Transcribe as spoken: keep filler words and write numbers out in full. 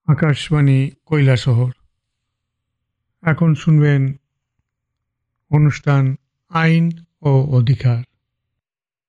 আকাশবাণী কৈলাসহর। এখন শুনবেন অনুষ্ঠান আইন ও অধিকার।